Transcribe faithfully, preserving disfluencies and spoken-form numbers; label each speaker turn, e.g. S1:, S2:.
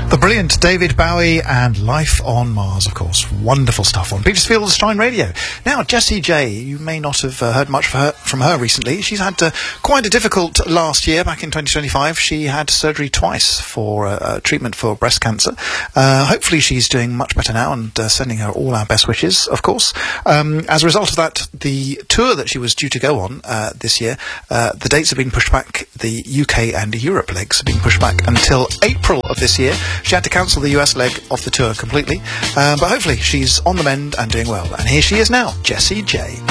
S1: The brilliant David Bowie and Life on Mars, of course. Wonderful stuff on Petersfield Stein Radio. Now, Jessie J, you may not have uh, heard much from her, from her recently. She's had uh, quite a difficult last year, back in twenty twenty-five. She had surgery twice for uh, uh, treatment for breast cancer. Uh, hopefully she's doing much better now, and uh, sending her all our best wishes, of course. Um, as a result of that, the tour that she was due to go on uh, this year, uh, the dates have been pushed back. The U K and Europe legs have been pushed back until April of this year. She had to cancel the U S leg of the tour completely, uh, but hopefully she's on the mend and doing well. And here she is now, Jessie J.